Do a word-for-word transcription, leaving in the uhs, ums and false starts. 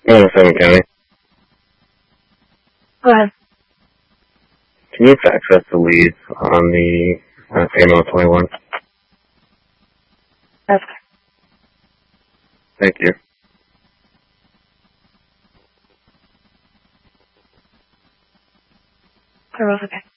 I'm in Seven County. Go ahead. Can you fax us the lead on the uh, A M L twenty-one? That's Thank you. okay.